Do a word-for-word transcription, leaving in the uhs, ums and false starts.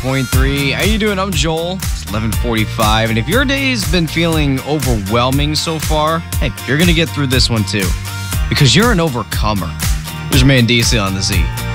point three. How you doing? I'm Joel. It's eleven forty-five, and if your day's been feeling overwhelming so far, hey, you're gonna get through this one too, because you're an overcomer. There's Mandisa on the Z.